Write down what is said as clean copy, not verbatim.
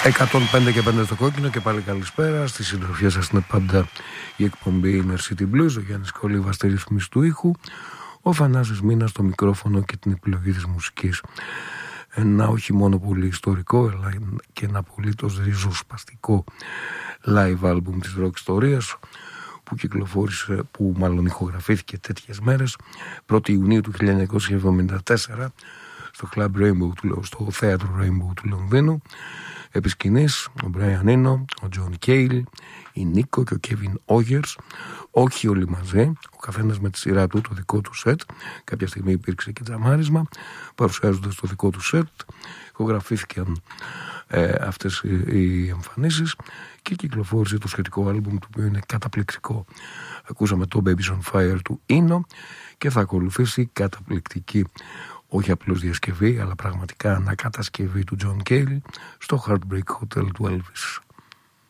105 και 5 στο κόκκινο και πάλι καλησπέρα. Στη συντροφιά σας είναι πάντα η εκπομπή Inner City Blues. Ο Γιάννης Κολίβας στη ρύθμιση του ήχου, ο Θανάσης Μίνας στο μικρόφωνο και την επιλογή της μουσικής. Ένα όχι μόνο πολύ ιστορικό, αλλά και ένα απολύτως ριζοσπαστικό live album της rock ιστορίας που κυκλοφόρησε, που μάλλον ηχογραφήθηκε τέτοιες μέρες, 1η Ιουνίου του 1974 στο Club Rainbow, στο θέατρο Rainbow του Λονδίνου. Επί σκηνής, ο Μπράιαν Ίνο, ο Τζον Κέιλ, η Νίκο και ο Κέβιν Όγερς, όχι όλοι μαζί, ο καθένας με τη σειρά του, το δικό του σετ. Κάποια στιγμή υπήρξε και τζαμάρισμα, παρουσιάζοντας το δικό του σετ. Ηχογραφήθηκαν αυτές οι εμφανίσεις και κυκλοφόρησε το σχετικό άλμπουμ, το οποίο είναι καταπληκτικό. Ακούσαμε το Babies on Fire του Ίνο και θα ακολουθήσει καταπληκτική, όχι απλώς διασκευή, αλλά πραγματικά ανακατασκευή του John Cale στο Heartbreak Hotel του Elvis.